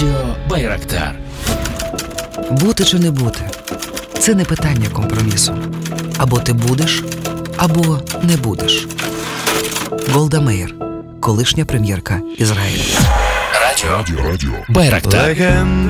Радіо Байрактар. Бути чи не бути – це не питання компромісу. Або ти будеш, або не будеш. Голда Меїр, колишня прем'єрка Ізраїлю. Радіо Байрактар.